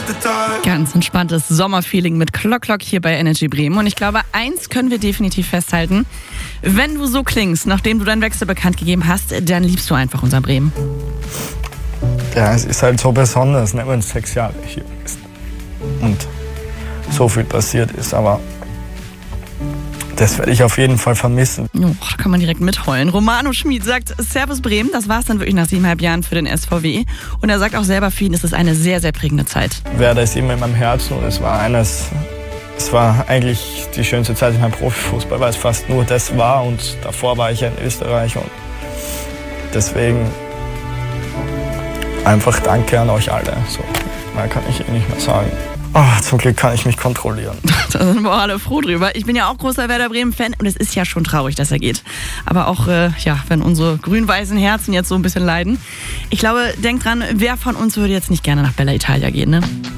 Ganz entspanntes Sommerfeeling mit Klock Klock hier bei Energy Bremen. Und ich glaube, eins können wir definitiv festhalten. Wenn du so klingst, nachdem du deinen Wechsel bekannt gegeben hast, dann liebst du einfach unser Bremen. Ja, es ist halt so besonders, ne, wenn es 6 Jahre hier ist und so viel passiert ist, aber das werde ich auf jeden Fall vermissen. Oh, da kann man direkt mitheulen. Romano Schmid sagt, Servus Bremen, das war es dann wirklich nach 7,5 Jahren für den SVW. Und er sagt auch selber, für ihn ist es eine sehr, sehr prägende Zeit. Werder ist immer in meinem Herzen und es war eigentlich die schönste Zeit in meinem Profifußball, weil es fast nur das war und davor war ich ja in Österreich und deswegen einfach danke an euch alle. So, mehr kann ich nicht mehr sagen. Oh, zum Glück kann ich mich kontrollieren. Da sind wir alle froh drüber. Ich bin ja auch großer Werder Bremen-Fan und es ist ja schon traurig, dass er geht. Aber auch, wenn unsere grün-weißen Herzen jetzt so ein bisschen leiden. Ich glaube, denkt dran, wer von uns würde jetzt nicht gerne nach Bella Italia gehen, ne?